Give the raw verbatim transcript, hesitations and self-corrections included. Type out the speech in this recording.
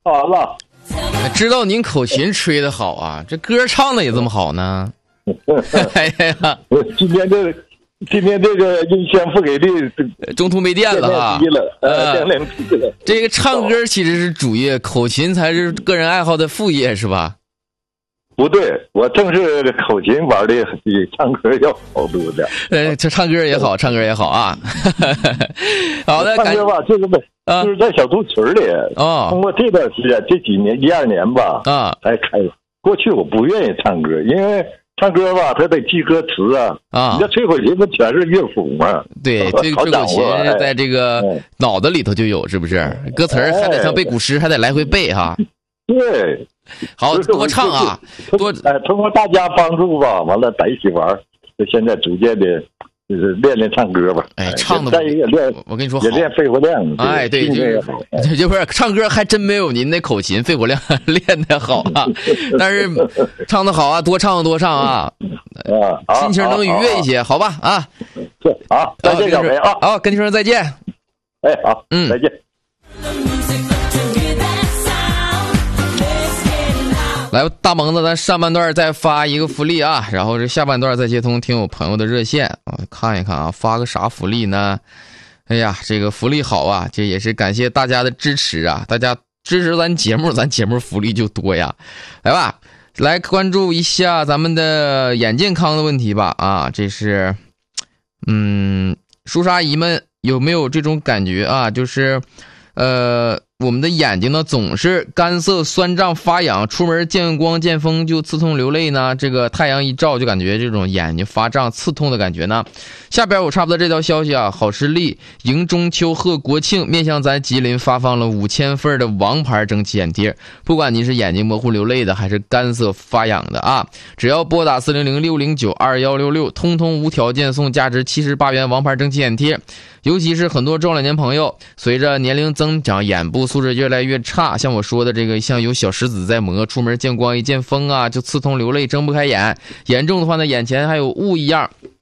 唱完了。 知道您口琴吹得好啊，这歌唱的也这么好呢。哎呀， 今天这今天这个音箱不给力， 中途没电了哈。 呃，电量低了。 这个唱歌其实是主业，口琴才是个人爱好的副业，是吧？ 不对，我正是口琴玩的比唱歌要好多的。 呃，这唱歌也好，唱歌也好啊。好的， 唱歌吧，就是在、啊、就是在小兔群里。 哦， 通过这段时间，这几年一二年吧， 啊， 才开了。过去我不愿意唱歌，因为唱歌吧，他得记歌词啊。啊，你这吹口琴不全是乐谱吗？ 对，这个吹口琴是在这个脑子里头就有，是不是？歌词还得像背古诗，还得来回背哈。 对。 好，多唱啊！多哎，通过大家帮助吧，完了在一起玩，就现在逐渐的，就是练练唱歌吧。 哎，唱的再一个练， 我跟你说， 也练肺活量。 哎，对，就是就不是唱歌还真没有您那口琴肺活量练的好啊，但是唱的好啊，多唱多唱啊，啊，心情能愉悦一些，好吧？啊， 是好，再见，小梅啊， 好，跟你说再见。 哎，好， 嗯， 再见。 来，大萌子，咱上半段再发一个福利啊，然后这下半段再接通听友朋友的热线啊，看一看啊，发个啥福利呢？哎呀，这个福利好啊，这也是感谢大家的支持啊，大家支持咱节目，咱节目福利就多呀。来吧，来关注一下咱们的眼健康的问题吧啊，这是，嗯，叔叔阿姨们有没有这种感觉啊？就是，呃。我们的眼睛呢总是干涩酸胀发痒，出门见光见风就刺痛流泪呢，这个太阳一照就感觉这种眼睛发胀刺痛的感觉呢。下边我差不多这条消息啊，好视力迎中秋贺国庆，面向咱吉林发放了五千份的王牌蒸汽眼贴，不管您是眼睛模糊流泪的还是干涩发痒的啊，只要拨打四零零六零九二一六六，通通无条件送价值七十八元王牌蒸汽眼贴。尤其是很多中老年朋友随着年龄增长，眼部素质越来越差，像我说的这个，像有小石子在磨，出门见光一见风啊就刺痛流泪睁不开眼，严重的话呢眼前还有雾一样。